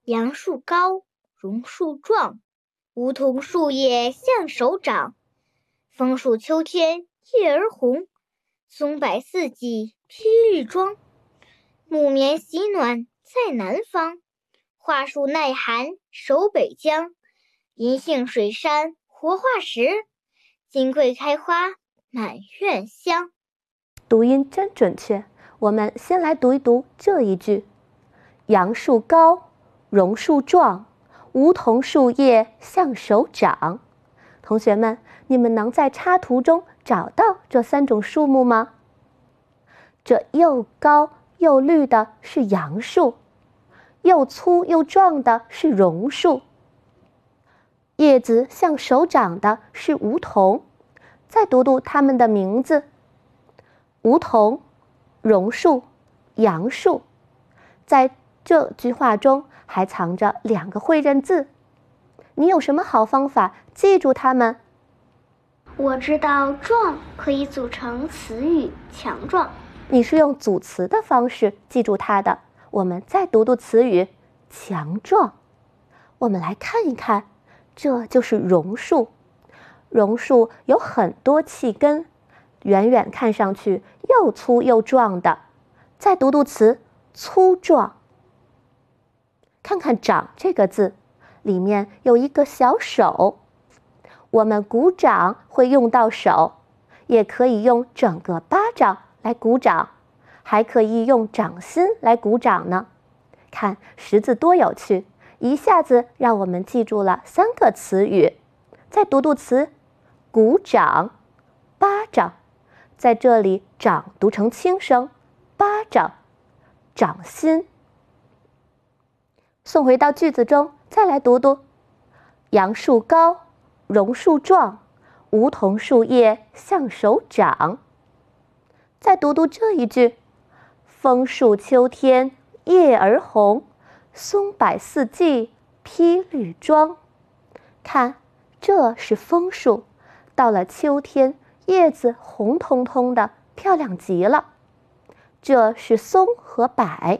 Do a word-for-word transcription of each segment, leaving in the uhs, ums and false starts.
杨树高，榕树壮，梧桐树叶像手掌。枫树秋天叶儿红，松柏四季披绿装。木棉喜暖在南方，桦树耐寒守北疆。银杏水杉活化石，金桂开花满院香。 读音真准确，我们先来读一读这一句：杨树高，榕树壮，梧桐树叶像手掌。同学们，你们能在插图中找到这三种树木吗？这又高又绿的是杨树，又粗又壮的是榕树，叶子像手掌的是梧桐。再读读它们的名字：梧桐、榕树、杨树。在这句话中还藏着两个会认字，你有什么好方法记住它们？ 我知道壮可以组成词语强壮， 你是用组词的方式记住它的。我们再读读词语强壮。我们来看一看，这就是榕树。榕树有很多气根，远远看上去又粗又壮的。再读读词粗壮。看看掌这个字，里面有一个小手。我们鼓掌会用到手，也可以用整个巴掌来鼓掌，还可以用掌心来鼓掌呢。看识字多有趣，一下子让我们记住了三个词语。再读读词鼓掌、巴掌。在这里掌读成轻声，巴掌、掌心。送回到句子中，再来读读：杨树高，榕树壮，梧桐树叶像手掌。再读读这一句：枫树秋天叶儿红，松柏四季披绿装。看，这是枫树，到了秋天，叶子红彤彤的，漂亮极了。这是松和柏。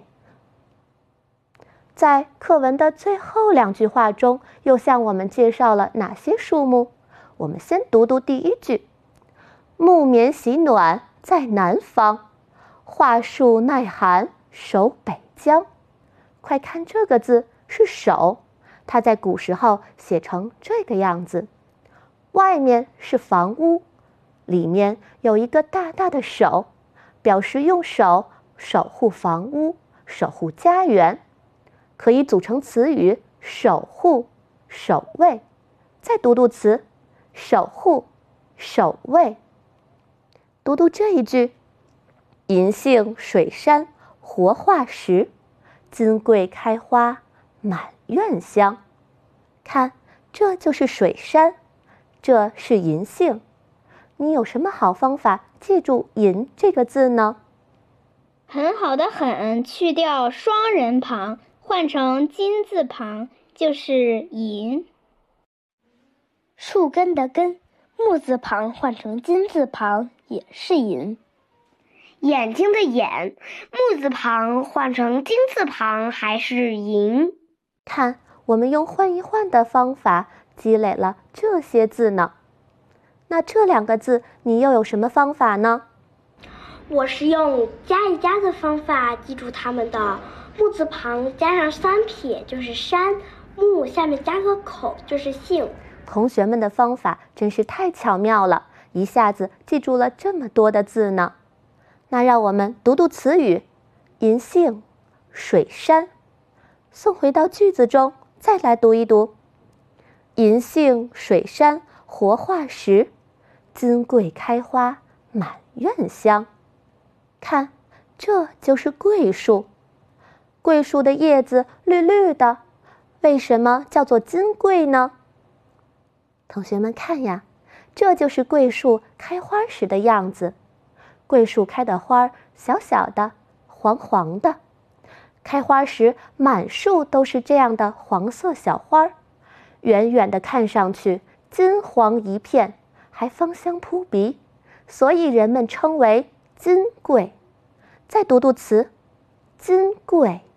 在课文的最后两句话中，又向我们介绍了哪些树木？我们先读读第一句：木棉喜暖在南方，桦树耐寒守北疆。快看这个字是手，它在古时候写成这个样子，外面是房屋，里面有一个大大的手，表示用手守护房屋，守护家园。可以组成词语守护、守卫。再读读词守护、守卫。读读这一句：银杏水杉活化石，金桂开花满院香。看，这就是水杉，这是银杏。你有什么好方法记住银这个字呢？ 很好的很，去掉双人旁，换成金字旁就是银。 树根的根，木字旁换成金字旁也是银。眼睛的眼，木字旁换成金字旁还是银。 看，我们用换一换的方法积累了这些字呢。那这两个字你又有什么方法呢？ 我是用加一加的方法记住它们的。木字旁加上三撇就是山，木下面加个口就是杏。 同学们的方法真是太巧妙了，一下子记住了这么多的字呢。那让我们读读词语银杏、水杉。送回到句子中，再来读一读：银杏、水杉活化石，金桂开花满院香。看，这就是桂树。桂树的叶子绿绿的，为什么叫做金桂呢？同学们看呀，这就是桂树开花时的样子。桂树开的花小小的，黄黄的，开花时满树都是这样的黄色小花，远远的看上去金黄一片，还芳香扑鼻，所以人们称为金桂。再读读词金桂。